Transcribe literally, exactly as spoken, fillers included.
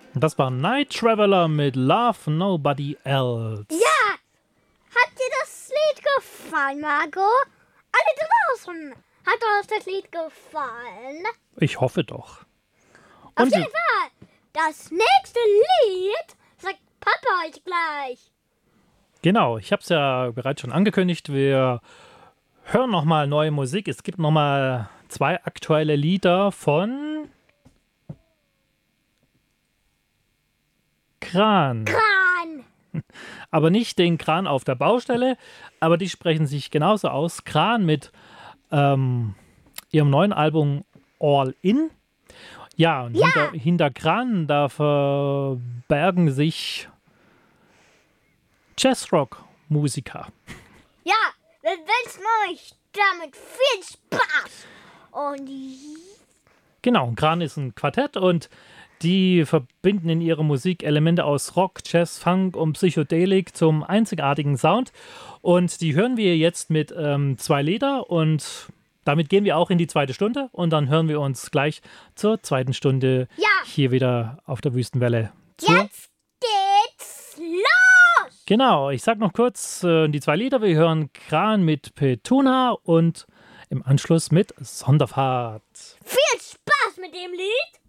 Das war Night Traveler mit Love Nobody Else. Ja! Hat dir das Lied gefallen, Marco? Alle draußen! Hat euch das Lied gefallen? Ich hoffe doch. Auf Und jeden Fall! Das nächste Lied sagt Papa euch gleich. genau, ich habe es ja bereits schon angekündigt. Wir hören nochmal neue Musik. Es gibt nochmal zwei aktuelle Lieder von Kran. Kran! Aber nicht den Kran auf der Baustelle, aber die sprechen sich genauso aus. Kran mit ähm, ihrem neuen Album All In. Ja, und Ja. Hinter, hinter Kran, da verbergen sich Jazzrock-Musiker. Ja, wir wünschen euch damit viel Spaß. Und Genau, Kran ist ein Quartett und die verbinden in ihrer Musik Elemente aus Rock, Jazz, Funk und Psychedelik zum einzigartigen Sound. Und die hören wir jetzt mit ähm, zwei Lieder und damit gehen wir auch in die zweite Stunde und dann hören wir uns gleich zur zweiten Stunde ja, hier wieder auf der Wüstenwelle. Zur jetzt geht's los. Genau, ich sag noch kurz äh, die zwei Lieder. Wir hören Kran mit Petuna und im Anschluss mit Sonderfahrt. Viel Spaß mit dem Lied.